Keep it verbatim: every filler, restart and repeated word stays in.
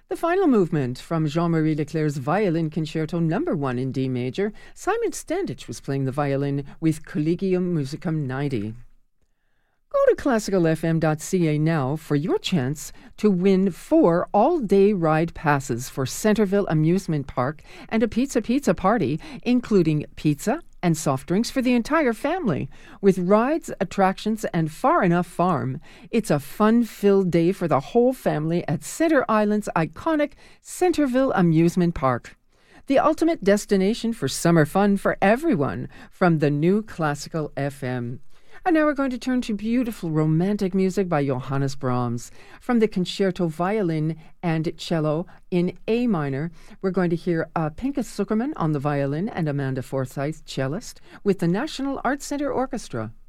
The final movement from Jean-Marie Leclerc's Violin Concerto Number One in D major. Simon Standich was playing the violin with Collegium Musicum ninety. Go to classical f m dot c a now for your chance to win four all-day ride passes for Centerville Amusement Park and a Pizza Pizza party, including pizza and soft drinks for the entire family. With rides, attractions, and Far Enough Farm, it's a fun-filled day for the whole family at Center Island's iconic Centerville Amusement Park. The ultimate destination for summer fun for everyone from the new Classical F M. And now we're going to turn to beautiful romantic music by Johannes Brahms. From the Concerto Violin and Cello in A minor, we're going to hear uh, Pinchas Zuckerman on the violin and Amanda Forsyth, cellist, with the National Arts Center Orchestra.